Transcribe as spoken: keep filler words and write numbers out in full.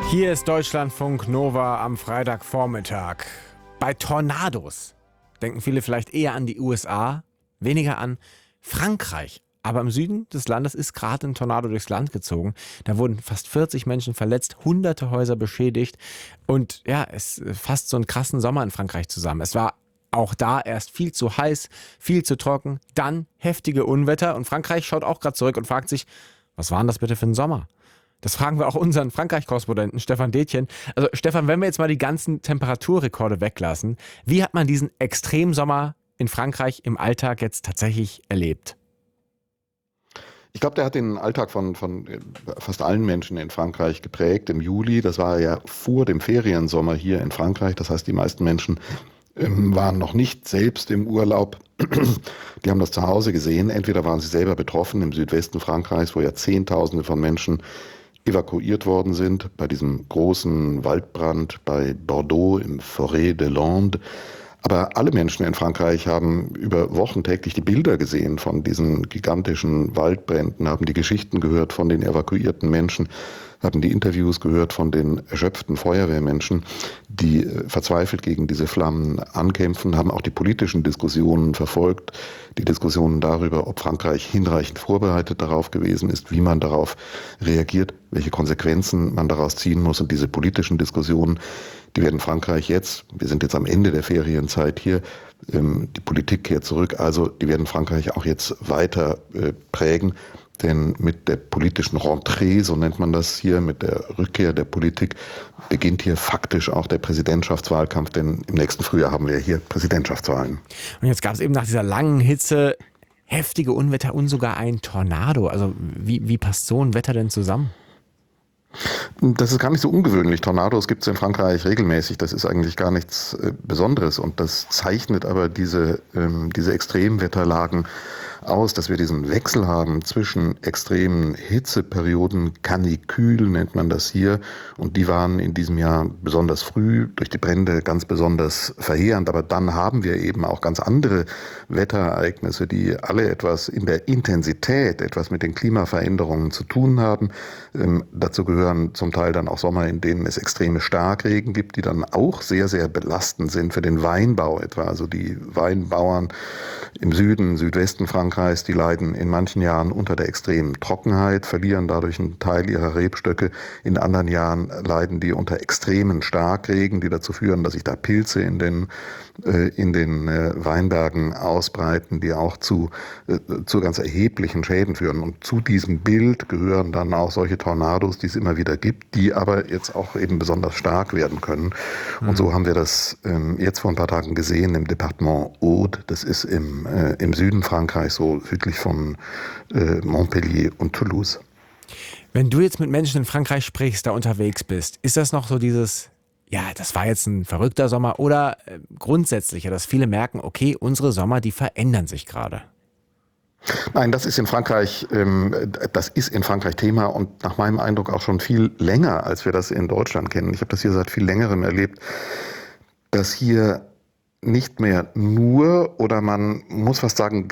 Hier ist Deutschlandfunk Nova am Freitagvormittag. Bei Tornados denken viele vielleicht eher an die U S A, weniger an Frankreich. Aber im Süden des Landes ist gerade ein Tornado durchs Land gezogen. Da wurden fast vierzig Menschen verletzt, hunderte Häuser beschädigt. Und ja, es fasst so einen krassen Sommer in Frankreich zusammen. Es war auch da erst viel zu heiß, viel zu trocken, dann heftige Unwetter. Und Frankreich schaut auch gerade zurück und fragt sich, was war denn das bitte für ein Sommer? Das fragen wir auch unseren Frankreich-Korrespondenten Stefan Detjen. Also Stefan, wenn wir jetzt mal die ganzen Temperaturrekorde weglassen, wie hat man diesen Extremsommer in Frankreich im Alltag jetzt tatsächlich erlebt? Ich glaube, der hat den Alltag von, von fast allen Menschen in Frankreich geprägt. Im Juli, das war ja vor dem Feriensommer hier in Frankreich. Das heißt, die meisten Menschen ähm, waren noch nicht selbst im Urlaub. Die haben das zu Hause gesehen. Entweder waren sie selber betroffen im Südwesten Frankreichs, wo ja Zehntausende von Menschen evakuiert worden sind bei diesem großen Waldbrand bei Bordeaux im Forêt de Landes. Aber alle Menschen in Frankreich haben über Wochen täglich die Bilder gesehen von diesen gigantischen Waldbränden, haben die Geschichten gehört von den evakuierten Menschen, haben die Interviews gehört von den erschöpften Feuerwehrmenschen, die verzweifelt gegen diese Flammen ankämpfen, haben auch die politischen Diskussionen verfolgt, die Diskussionen darüber, ob Frankreich hinreichend vorbereitet darauf gewesen ist, wie man darauf reagiert, welche Konsequenzen man daraus ziehen muss. Und diese politischen Diskussionen, die werden Frankreich jetzt, wir sind jetzt am Ende der Ferienzeit hier, ähm, die Politik kehrt zurück, also die werden Frankreich auch jetzt weiter äh, prägen. Denn mit der politischen Rentrée, so nennt man das hier, mit der Rückkehr der Politik, beginnt hier faktisch auch der Präsidentschaftswahlkampf, denn im nächsten Frühjahr haben wir hier Präsidentschaftswahlen. Und jetzt gab es eben nach dieser langen Hitze heftige Unwetter und sogar ein Tornado. Also wie, wie passt so ein Wetter denn zusammen? Das ist gar nicht so ungewöhnlich. Tornados gibt es in Frankreich regelmäßig. Das ist eigentlich gar nichts äh, Besonderes. Und das zeichnet aber diese, ähm, diese Extremwetterlagen aus, dass wir diesen Wechsel haben zwischen extremen Hitzeperioden, Canicule nennt man das hier, und die waren in diesem Jahr besonders früh durch die Brände ganz besonders verheerend. Aber dann haben wir eben auch ganz andere Wetterereignisse, die alle etwas in der Intensität, etwas mit den Klimaveränderungen zu tun haben. Ähm, dazu gehören zum Teil dann auch Sommer, in denen es extreme Starkregen gibt, die dann auch sehr, sehr belastend sind für den Weinbau etwa. Also die Weinbauern im Süden, Südwesten Frankreichs, die leiden in manchen Jahren unter der extremen Trockenheit, verlieren dadurch einen Teil ihrer Rebstöcke. In anderen Jahren leiden die unter extremen Starkregen, die dazu führen, dass sich da Pilze in den, äh, in den äh, Weinbergen ausbreiten, die auch zu, äh, zu ganz erheblichen Schäden führen. Und zu diesem Bild gehören dann auch solche Tornados, die es immer wieder gibt, die aber jetzt auch eben besonders stark werden können. Und so haben wir das ähm, jetzt vor ein paar Tagen gesehen im Departement Aude. Das ist im, äh, im Süden Frankreichs, so südlich von äh, Montpellier und Toulouse. Wenn du jetzt mit Menschen in Frankreich sprichst, da unterwegs bist, ist das noch so dieses, ja, das war jetzt ein verrückter Sommer oder äh, grundsätzlicher, dass viele merken, okay, unsere Sommer, die verändern sich gerade? Nein, das ist in Frankreich, ähm, das ist in Frankreich Thema und nach meinem Eindruck auch schon viel länger, als wir das in Deutschland kennen. Ich habe das hier seit viel längerem erlebt, dass hier nicht mehr nur oder man muss fast sagen